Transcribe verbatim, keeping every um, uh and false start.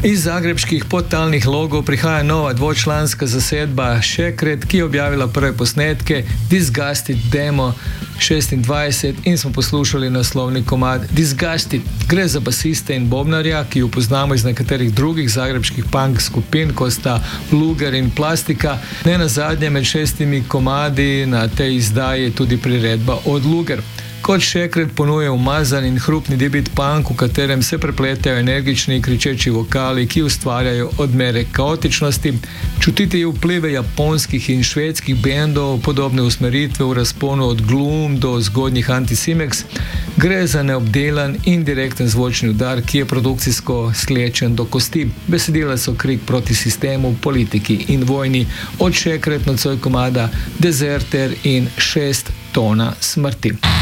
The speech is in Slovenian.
Iz zagrebških podtalnih logov prihaja nova dvočlanska zasedba Šekret, ki je objavila prve posnetke Disgusted Demo šestindvajset in smo poslušali naslovni komad Disgusted. Gre za basista in bobnarja, ki jo poznamo iz nekaterih drugih zagrebških punk skupin, kot sta Luger in Plastika. Ne nazadnje med šestimi komadi na tej izdaji je tudi priredba od Luger. Kot Šekret ponuje umazan in hrupni debit punk, v katerem se prepletajo energični kričeči vokali, ki ustvarjajo odmere kaotičnosti. Čutiti je vplive japonskih in švedskih bendov, podobne usmeritve v razponu od Gloom do zgodnjih Anticimex. Gre za neobdelan in direkten zvočni udar, ki je produkcijsko slečen do kosti. Besedila so krik proti sistemu, politiki in vojni, od Šekret nocoj komada Deserter in šest tona smrti.